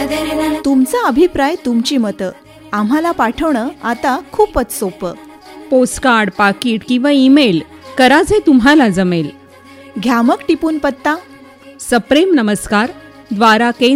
तुमचा अभिप्राय, तुमची मतं आम्हाला पाठवणं आता खूपच सोपं. पोस्टकार्ड, पाकिट किंवा ईमेल करा जे तुम्हाला जमेल. घ्या मग टिपून पत्ता. सप्रेम नमस्कार, द्वारा केंद्र